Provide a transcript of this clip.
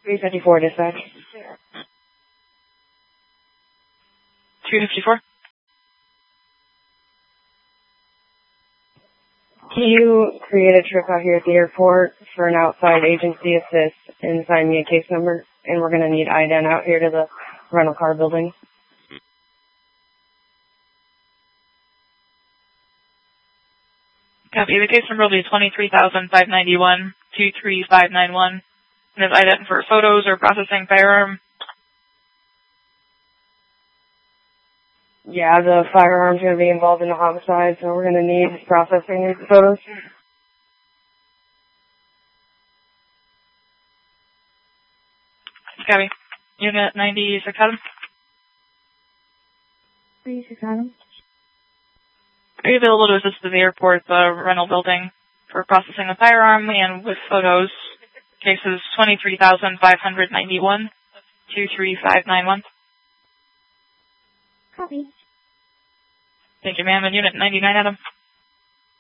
354 dispatch. 354? Can you create a trip out here at the airport for an outside agency assist and assign me a case number? And we're going to need IDEN out here to the rental car building. Copy. The case number will be 23,591, 23591. And there's IDEN for photos or processing firearm. Yeah, the firearm's going to be involved in the homicide, so we're going to need processing photos. Copy. Unit 96 Adam. 96 Adam. Are you available to assist at the airport, the rental building, for processing the firearm and with photos? Cases 23,591, 23591. Copy. Thank you, ma'am. And Unit 99 Adam.